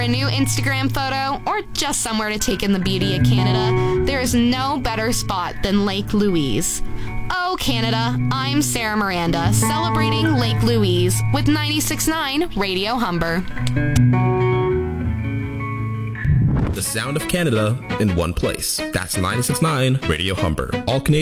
a new Instagram photo, or just somewhere to take in the beauty of Canada, there is no better spot than Lake Louise. Oh, Canada, I'm Sarah Miranda, celebrating Lake Louise with 96.9 Radio Humber. The sound of Canada in one place. That's 96.9 Radio Humber. All Canadian.